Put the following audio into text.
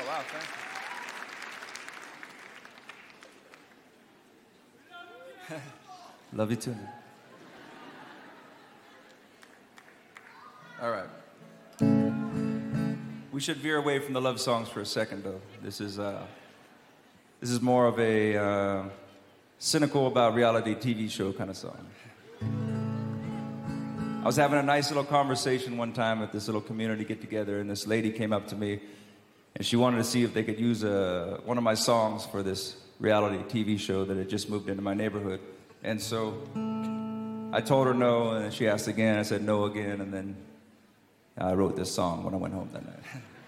Oh, wow, thank you. Love you too. All right. We should veer away from the love songs for a second, though. This is more of a cynical about reality TV show kind of song. I was having a nice little conversation one time at this little community get-together, and this lady came up to me, and she wanted to see if they could use one of my songs for this reality TV show that had just moved into my neighborhood. And so I told her no, and she asked again. I said no again, and then I wrote this song when I went home that night.